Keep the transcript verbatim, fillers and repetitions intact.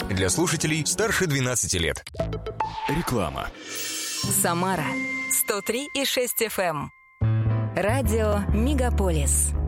Для слушателей старше двенадцати лет. Реклама. Самара сто три и шесть эф эм. Радио Мегаполис.